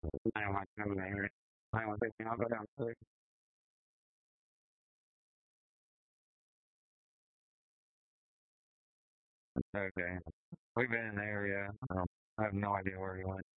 I don't want to come there. I want to think I'll go down to it. Okay. We've been in the area. I have no idea where he went.